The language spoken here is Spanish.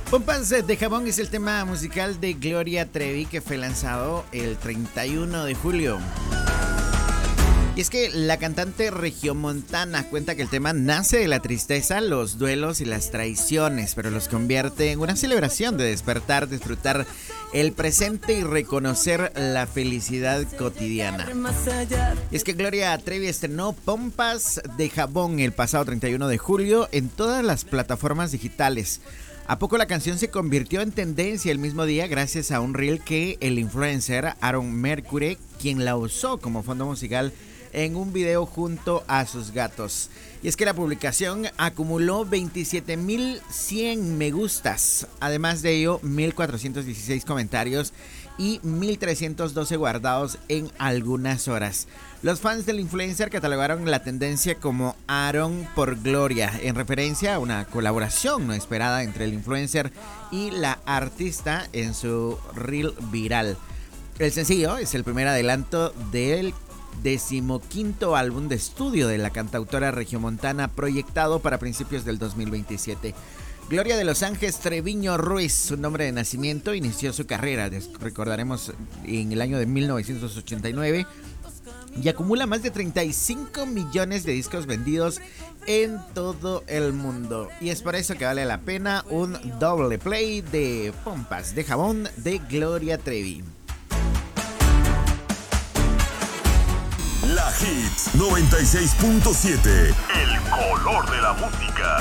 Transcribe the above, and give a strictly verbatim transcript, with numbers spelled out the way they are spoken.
Pompas de Jabón es el tema musical de Gloria Trevi que fue lanzado el treinta y uno de julio. Y es que la cantante regiomontana cuenta que el tema nace de la tristeza, los duelos y las traiciones, pero los convierte en una celebración de despertar, disfrutar el presente y reconocer la felicidad cotidiana. Y es que Gloria Trevi estrenó Pompas de Jabón el pasado treinta y uno de julio en todas las plataformas digitales. ¿A poco la canción se convirtió en tendencia el mismo día gracias a un reel que el influencer Aaron Mercury, quien la usó como fondo musical en un video junto a sus gatos? Y es que la publicación acumuló veintisiete mil cien me gustas, además de ello mil cuatrocientos dieciséis comentarios y mil trescientos doce guardados en algunas horas. Los fans del influencer catalogaron la tendencia como Aaron por Gloria, en referencia a una colaboración no esperada entre el influencer y la artista en su reel viral. El sencillo es el primer adelanto del decimoquinto álbum de estudio de la cantautora regiomontana, proyectado para principios del dos mil veintisiete. Gloria de Los Ángeles Treviño Ruiz, su nombre de nacimiento, inició su carrera, recordaremos, en el año de mil novecientos ochenta y nueve, y acumula más de treinta y cinco millones de discos vendidos en todo el mundo. Y es por eso que vale la pena un doble play de Pompas de Jabón de Gloria Trevi. La Hits noventa y seis punto siete. El color de la música.